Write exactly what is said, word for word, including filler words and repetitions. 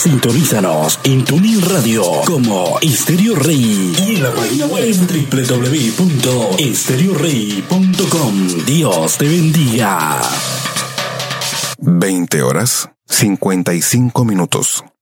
Sintonízanos en TuneIn Radio como Estéreo Rey y en la página web doble u doble u doble u punto estéreo rey punto com. Dios te bendiga. veinte horas cincuenta y cinco minutos.